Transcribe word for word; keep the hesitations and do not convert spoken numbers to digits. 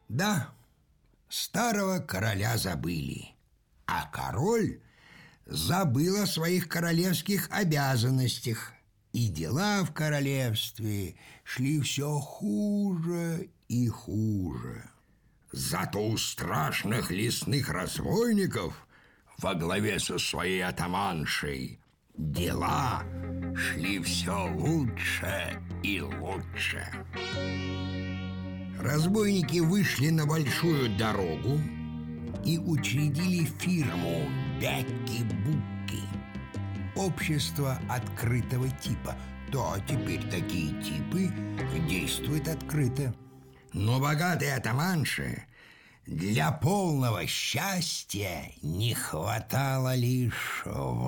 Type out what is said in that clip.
Да, старого короля забыли, а король забыл о своих королевских обязанностях, и дела в королевстве шли все хуже и хуже. Зато у страшных лесных разбойников во главе со своей атаманшей дела шли все лучше и лучше. Разбойники вышли на большую дорогу и учредили фирму Бяки-Буки. Общество открытого типа. Да, теперь такие типы действуют открыто. Но богатой атаманше для полного счастья не хватало лишь